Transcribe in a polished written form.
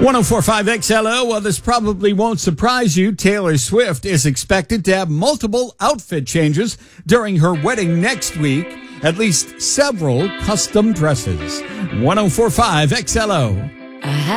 1045 XLO. Well, this probably won't surprise you. Taylor Swift is expected to have multiple outfit changes during her wedding next week. At least several custom dresses. 1045 XLO.